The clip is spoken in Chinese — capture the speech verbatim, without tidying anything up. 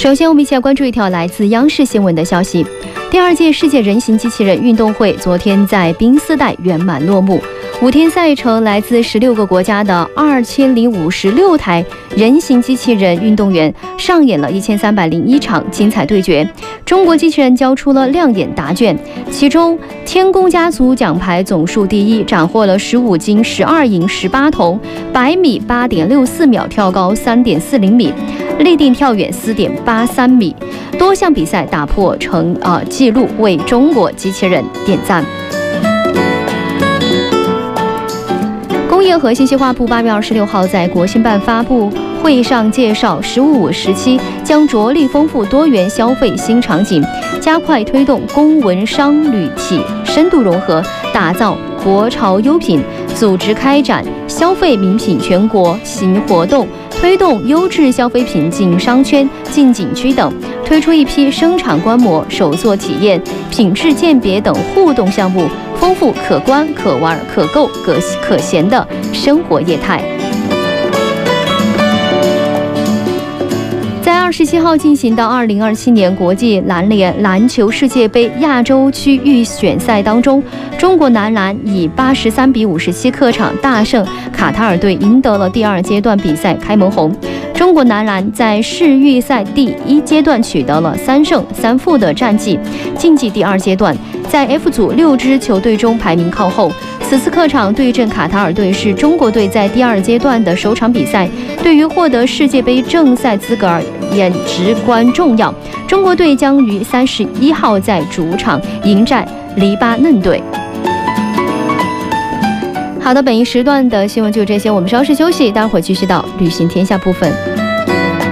首先我们一起来关注一条来自央视新闻的消息。第二届世界人形机器人运动会昨天在宾斯代圆满落幕，五天赛程，来自十六个国家的二千零五十六台人形机器人运动员上演了一千三百零一场精彩对决。中国机器人交出了亮眼答卷，其中天宫家族奖牌总数第一，斩获了十五金、十二银、十八铜，百米八点六四秒，跳高三点四零米，立定跳远四点八三米，多项比赛打破成呃纪录，为中国机器人点赞。工业和信息化部八月二十六号在国新办发布会上介绍，“十五五”时期将着力丰富多元消费新场景，加快推动工文商旅体深度融合，打造国潮优品，组织开展消费名品全国行活动，推动优质消费品进商圈、进景区等，推出一批生产观摩、手作体验、品质鉴别等互动项目，丰富可观、可玩、可购、可可闲的生活业态。在二十七号进行的二零二七年国际篮联篮球世界杯亚洲区预选赛当中，中国男篮以八十三比五十七客场大胜卡塔尔队，赢得了第二阶段比赛开门红。中国男篮在世预赛第一阶段取得了三胜三负的战绩，晋级第二阶段，在 F 组六支球队中排名靠后。此次客场对阵卡塔尔队是中国队在第二阶段的首场比赛，对于获得世界杯正赛资格而言至关重要。中国队将于三十一号在主场迎战黎巴嫩队。好的，本一时段的新闻就这些，我们稍事休息，待会儿继续到旅行天下部分。